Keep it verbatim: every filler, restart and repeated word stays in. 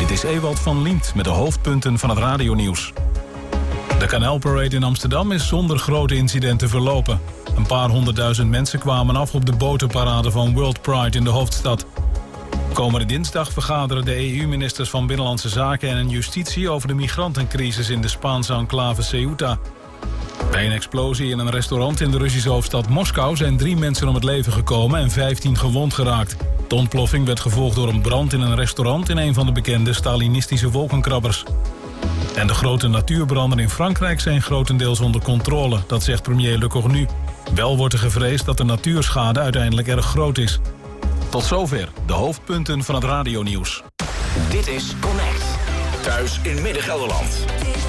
Dit is Ewald van Liemt met de hoofdpunten van het radionieuws. De Kanaalparade in Amsterdam is zonder grote incidenten verlopen. Een paar honderdduizend mensen kwamen af op de botenparade van World Pride in de hoofdstad. Komende dinsdag vergaderen de E U-ministers van Binnenlandse Zaken en Justitie over de migrantencrisis in de Spaanse enclave Ceuta. Bij een explosie in een restaurant in de Russische hoofdstad Moskou zijn drie mensen om het leven gekomen en vijftien gewond geraakt. De ontploffing werd gevolgd door een brand in een restaurant in een van de bekende Stalinistische wolkenkrabbers. En de grote natuurbranden in Frankrijk zijn grotendeels onder controle, dat zegt premier Le Cornu. Wel wordt er gevreesd dat de natuurschade uiteindelijk erg groot is. Tot zover de hoofdpunten van het radionieuws. Dit is Connect. Thuis in Midden-Gelderland.